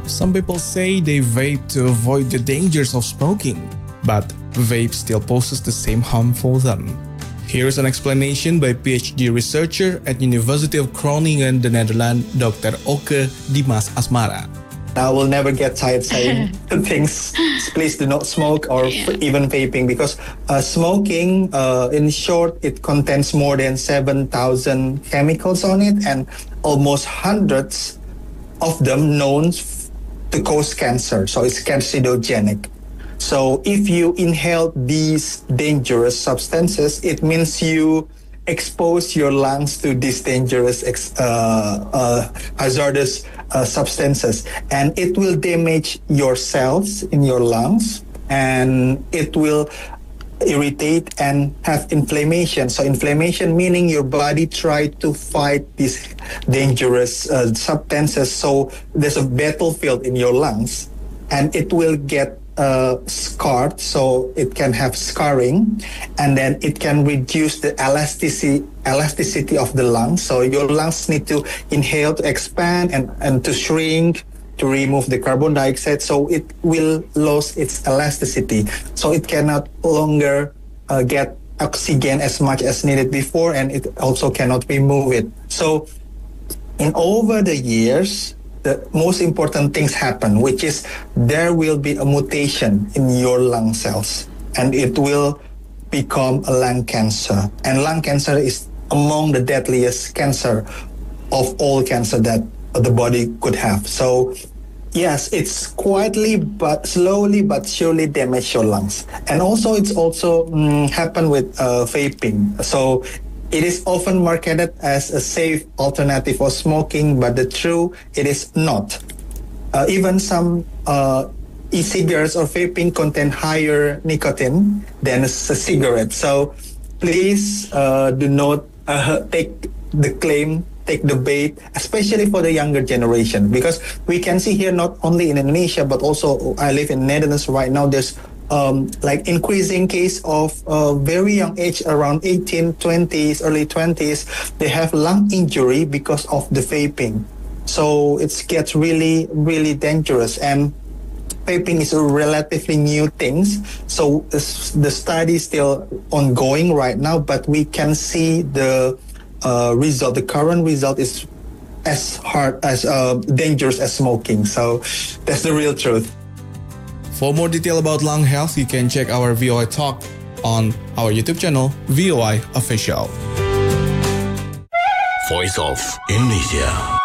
Some people say they vape to avoid the dangers of smoking, but vape still poses the same harm for them. Here's an explanation by PhD researcher at University of Groningen, the Netherlands, Dr. Oke Dimas Asmara. I will never get tired saying things, please do not smoke or even vaping, because smoking, in short, it contains more than 7,000 chemicals on it, and almost hundreds of them known to cause cancer. So it's carcinogenic. So if you inhale these dangerous substances, it means you expose your lungs to these dangerous hazardous substances, and it will damage your cells in your lungs, and it will irritate and have inflammation. So inflammation meaning your body try to fight these dangerous substances. So there's a battlefield in your lungs, and it will get scarred, so it can have scarring, and then it can reduce the elasticity of the lungs. So your lungs need to inhale to expand and to shrink, to remove the carbon dioxide, so it will lose its elasticity. So it cannot longer get oxygen as much as needed before, and it also cannot remove it. So in over the years, the most important things happen, which is there will be a mutation in your lung cells, and it will become a lung cancer. And lung cancer is among the deadliest cancer of all cancer that the body could have. So yes, it's quietly but slowly but surely damage your lungs. And also it's also happen with vaping. So it is often marketed as a safe alternative for smoking, but the truth, it is not. Even some e-cigarettes or vaping contain higher nicotine than a cigarette. So please do not take the claim, take the bait, especially for the younger generation, because we can see here not only in Indonesia, but also I live in Netherlands right now, there's like increasing case of very young age, around 18, 20s, early 20s, they have lung injury because of the vaping. So it gets really, really dangerous. And vaping is a relatively new thing. So the study is still ongoing right now, but we can see the result. The current result is as hard as dangerous as smoking. So that's the real truth. For more detail about lung health, you can check our VOI talk on our YouTube channel, VOI Official. Voice of Indonesia.